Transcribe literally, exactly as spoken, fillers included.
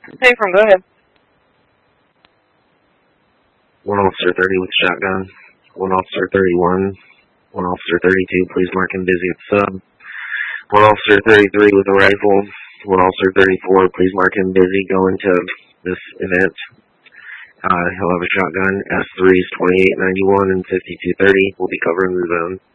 Hey, from go ahead. One officer thirty with shotgun. One officer thirty-one. One officer thirty-two, please mark him busy at sub. One officer thirty-three with a rifle. One officer thirty-four, please mark him busy going to this event. Uh, he'll have a shotgun. S threes twenty-eight ninety-one and fifty-two thirty will be covering the zone.